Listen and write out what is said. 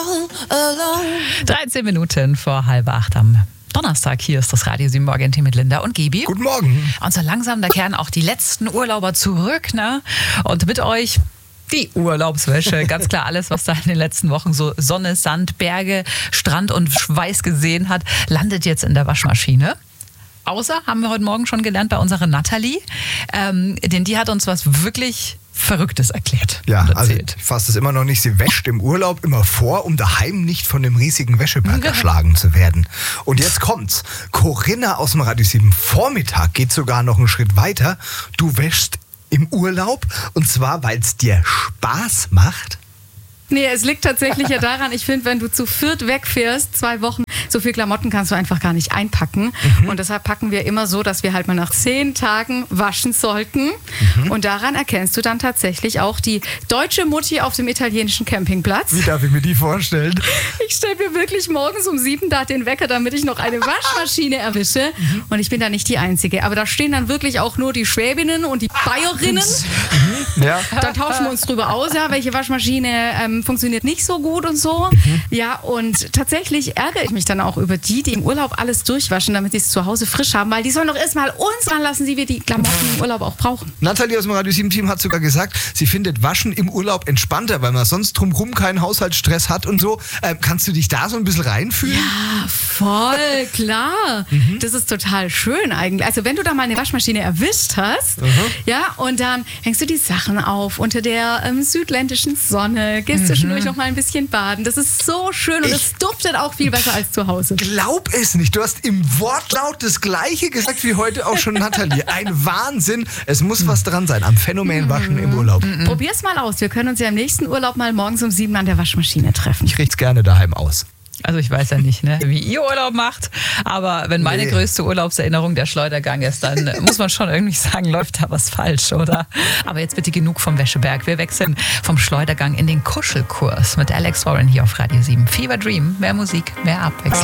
13 Minuten vor 7:30 am Donnerstag. Hier ist das Radio 7 Morgen-Team mit Linda und Gebi. Guten Morgen. Und so langsam, da kehren auch die letzten Urlauber zurück, ne? Und mit euch die Urlaubswäsche. Ganz klar, alles, was da in den letzten Wochen so Sonne, Sand, Berge, Strand und Schweiß gesehen hat, landet jetzt in der Waschmaschine. Außer, haben wir heute Morgen schon gelernt, bei unserer Nathalie, denn die hat uns was wirklich Verrücktes erklärt. Ja, und also erzählt. ich fasse das immer noch nicht. Sie wäscht im Urlaub immer vor, um daheim nicht von dem riesigen Wäscheberg erschlagen zu werden. Und jetzt kommt's. Corinna aus dem Radio 7 Vormittag geht sogar noch einen Schritt weiter. Du wäschst im Urlaub und zwar, weil es dir Spaß macht. Nee, es liegt tatsächlich ja daran, ich finde, wenn du zu viert wegfährst, 2 Wochen, so viel Klamotten kannst du einfach gar nicht einpacken. Und deshalb packen wir immer so, dass wir halt mal nach 10 Tagen waschen sollten. Und daran erkennst du dann tatsächlich auch die deutsche Mutti auf dem italienischen Campingplatz. Wie darf ich mir die vorstellen? Ich stelle mir wirklich morgens um 7 da den Wecker, damit ich noch eine Waschmaschine erwische. Und ich bin da nicht die Einzige. Aber da stehen dann wirklich auch nur die Schwäbinnen und die Bayerinnen. Ja. Dann tauschen wir uns drüber aus, ja, welche Waschmaschine funktioniert nicht so gut und so. Ja, und tatsächlich ärgere ich mich dann auch über die im Urlaub alles durchwaschen, damit sie es zu Hause frisch haben, weil die sollen doch erstmal uns ranlassen, wie wir die Klamotten im Urlaub auch brauchen. Nathalie aus dem Radio 7 Team hat sogar gesagt, sie findet Waschen im Urlaub entspannter, weil man sonst drumherum keinen Haushaltsstress hat und so. Kannst du dich da so ein bisschen reinfühlen? Ja, voll, klar. Das ist total schön eigentlich. Also wenn du da mal eine Waschmaschine erwischt hast, ja, und dann hängst du die Sachen auf unter der südländischen Sonne, gehst zwischendurch noch mal ein bisschen baden. Das ist so schön und es duftet auch viel besser als zu Hause. Glaub es nicht. Du hast im Wortlaut das Gleiche gesagt wie heute auch schon Nathalie. Ein Wahnsinn. Es muss was dran sein am Phänomen Waschen im Urlaub. Probier's mal aus. Wir können uns ja im nächsten Urlaub mal morgens um 7 an der Waschmaschine treffen. Ich richte es gerne daheim aus. Also ich weiß ja nicht, ne, wie ihr Urlaub macht, aber wenn meine Nee. größte Urlaubserinnerung der Schleudergang ist, dann muss man schon irgendwie sagen, läuft da was falsch, oder? Aber jetzt bitte genug vom Wäscheberg. Wir wechseln vom Schleudergang in den Kuschelkurs mit Alex Warren hier auf Radio 7. Fever Dream, mehr Musik, mehr Abwechslung.